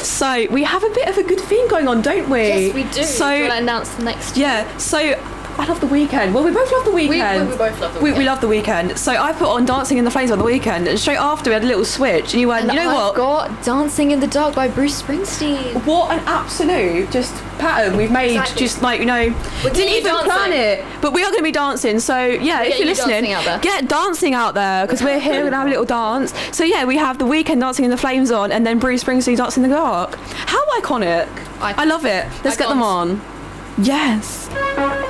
So we have a bit of a good theme going on, don't we? Yes, we do. So, do you want to announce the next? yeah, so I love The Weeknd. Well, we both love The Weeknd. We both love The Weeknd. We love The Weeknd. So I put on Dancing in the Flames on The Weeknd, and straight after we had a little switch, and you went, you know I've what? got Dancing in the Dark by Bruce Springsteen. What an absolute just pattern we've made. Exactly. Just like, you know, didn't even dancing. plan it, but we are going to be dancing. So yeah, if you're listening, dancing out there. get dancing out there, because we're here. We're gonna have a little dance. So yeah, we have The Weeknd Dancing in the Flames on, and then Bruce Springsteen Dancing in the Dark. How iconic! I love it. Let's get them on. Yes.